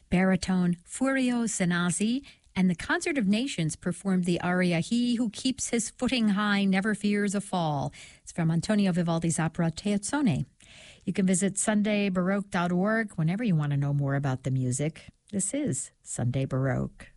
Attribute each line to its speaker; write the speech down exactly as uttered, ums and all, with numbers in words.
Speaker 1: baritone Furio Sanasi and the Concert of Nations performed the aria He Who Keeps His Footing High Never Fears a Fall. It's from Antonio Vivaldi's opera Teazzone. You can visit sunday baroque dot org whenever you want to know more about the music. This is Sunday Baroque.